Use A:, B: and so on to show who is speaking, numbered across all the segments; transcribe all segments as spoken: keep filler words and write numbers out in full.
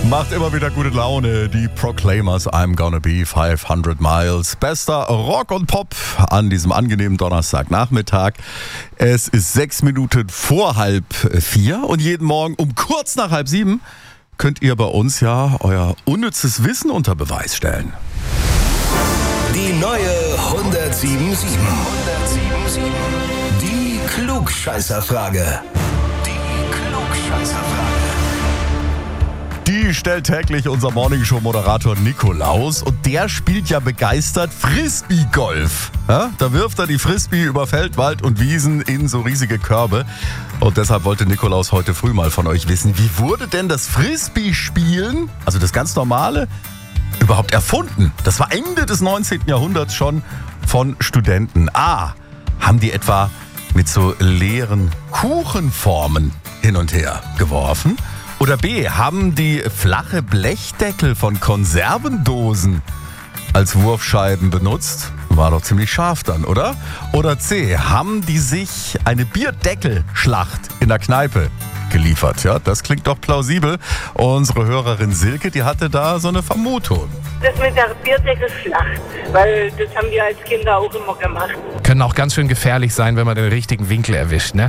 A: Macht immer wieder gute Laune. Die Proclaimers, I'm Gonna Be fünfhundert Miles. Bester Rock und Pop an diesem angenehmen Donnerstagnachmittag. Es ist sechs Minuten vor halb vier und jeden Morgen um kurz nach halb sieben könnt ihr bei uns ja euer unnützes Wissen unter Beweis stellen.
B: Die neue hundertsieben Komma sieben. Die Klugscheißerfrage. Die Klugscheißerfrage.
A: Die stellt täglich unser Morningshow-Moderator Nikolaus und der spielt ja begeistert Frisbee-Golf. Ja, da wirft er die Frisbee über Feld, Wald und Wiesen in so riesige Körbe. Und deshalb wollte Nikolaus heute früh mal von euch wissen, wie wurde denn das Frisbee-Spielen, also das ganz normale, überhaupt erfunden? Das war Ende des neunzehnten Jahrhunderts schon von Studenten. A, haben die etwa mit so leeren Kuchenformen hin und her geworfen? Oder B, haben die flache Blechdeckel von Konservendosen als Wurfscheiben benutzt? War doch ziemlich scharf dann, oder? Oder C, haben die sich eine Bierdeckelschlacht in der Kneipe geliefert? Ja, das klingt doch plausibel. Unsere Hörerin Silke, die hatte da so eine Vermutung.
C: Das mit der Bierdeckelschlacht, weil das haben wir als Kinder auch immer gemacht.
D: Können auch ganz schön gefährlich sein, wenn man den richtigen Winkel erwischt, ne?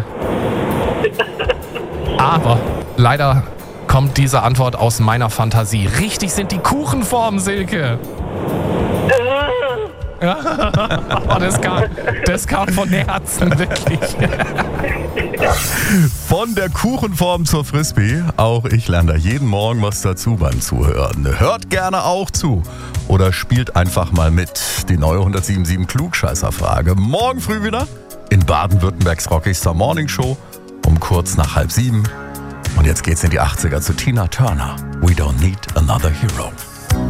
D: Aber leider kommt diese Antwort aus meiner Fantasie. Richtig sind die Kuchenformen, Silke. Oh, das, kam, das kam von Herzen, wirklich.
A: Von der Kuchenform zur Frisbee. Auch ich lerne da jeden Morgen was dazu beim Zuhören. Hört gerne auch zu oder spielt einfach mal mit. Die neue hundertsieben Komma sieben Klugscheißerfrage. Morgen früh wieder in Baden-Württembergs Rockigster Morning Show um kurz nach halb sieben. Und jetzt geht's in die achtziger zu Tina Turner. We don't need another hero.